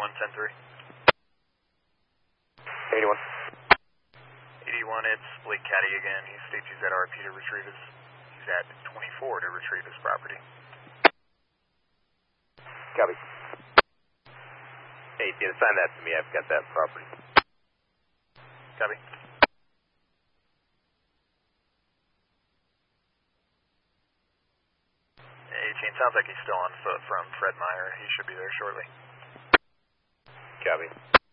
10-3. 81. 81, it's Blake Caddy again. He states he's at RP to retrieve his, he's at 24 to retrieve his property. Copy. Hey, you can assign that to me. I've got that property. Copy. Hey, Gene, sounds like he's still on foot from Fred Meyer. He should be there shortly. Copy.